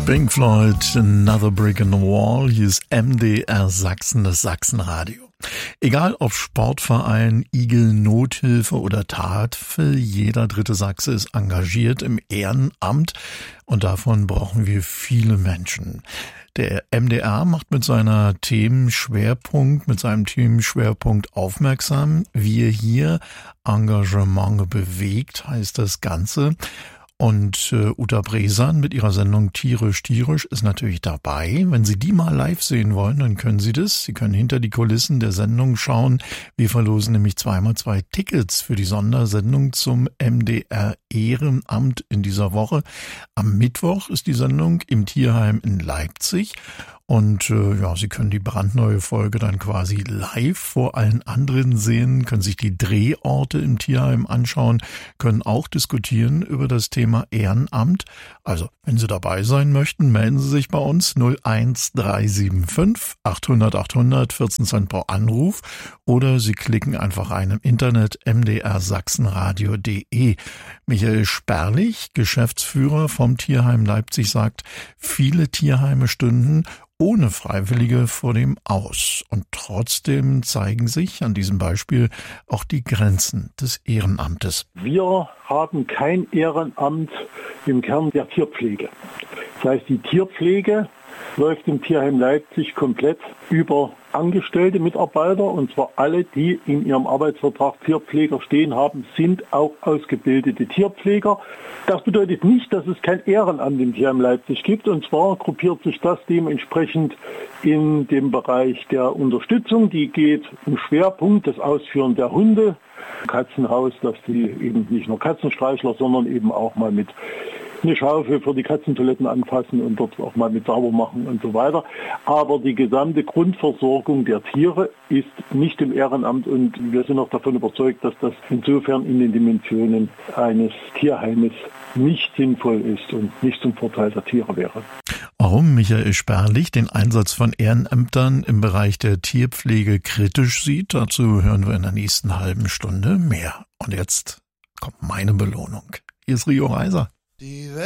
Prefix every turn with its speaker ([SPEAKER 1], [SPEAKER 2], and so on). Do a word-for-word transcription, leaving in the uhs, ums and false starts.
[SPEAKER 1] Pink Floyd, Another Brick in the Wall. Hier ist M D R Sachsen, das Sachsenradio. Egal ob Sportverein, Igel, Nothilfe oder Tafel, jeder dritte Sachse ist engagiert im Ehrenamt und davon brauchen wir viele Menschen. Der M D R macht mit seiner Themenschwerpunkt, mit seinem Themenschwerpunkt aufmerksam. Wir hier Engagement bewegt, heißt das Ganze. Und äh, Uta Bresan mit ihrer Sendung Tierisch, Tierisch ist natürlich dabei. Wenn Sie die mal live sehen wollen, dann können Sie das. Sie können hinter die Kulissen der Sendung schauen. Wir verlosen nämlich zweimal zwei Tickets für die Sondersendung zum M D R Ehrenamt in dieser Woche. Am Mittwoch ist die Sendung im Tierheim in Leipzig. Und äh, ja, Sie können die brandneue Folge dann quasi live vor allen anderen sehen, können sich die Drehorte im Tierheim anschauen, können auch diskutieren über das Thema Ehrenamt. Also, wenn Sie dabei sein möchten, melden Sie sich bei uns null eins drei sieben fünf achthundert achthundert, vierzehn Cent pro Anruf oder Sie klicken einfach rein im Internet m d r sachsenradio punkt d e. Michael Sperlich, Geschäftsführer vom Tierheim Leipzig, sagt, viele Tierheime stünden ohne Freiwillige vor dem Aus. Und trotzdem zeigen sich an diesem Beispiel auch die Grenzen des Ehrenamtes.
[SPEAKER 2] Wir haben kein Ehrenamt im Kern der Tierpflege. Das heißt, die Tierpflege läuft im Tierheim Leipzig komplett über angestellte Mitarbeiter, und zwar alle, die in ihrem Arbeitsvertrag Tierpfleger stehen haben, sind auch ausgebildete Tierpfleger. Das bedeutet nicht, dass es kein Ehrenamt im Tierheim Leipzig gibt, und zwar gruppiert sich das dementsprechend in dem Bereich der Unterstützung. Die geht im Schwerpunkt das Ausführen der Hunde, Katzenhaus, dass die eben nicht nur Katzenstreichler, sondern eben auch mal mit eine Schaufel für die Katzentoiletten anfassen und dort auch mal mit sauber machen und so weiter. Aber die gesamte Grundversorgung der Tiere ist nicht im Ehrenamt, und wir sind auch davon überzeugt, dass das insofern in den Dimensionen eines Tierheimes nicht sinnvoll ist und nicht zum Vorteil der Tiere wäre.
[SPEAKER 1] Warum Michael Sperlich den Einsatz von Ehrenämtern im Bereich der Tierpflege kritisch sieht, dazu hören wir in der nächsten halben Stunde mehr. Und jetzt kommt meine Belohnung. Hier ist Rio Reiser.
[SPEAKER 3] Die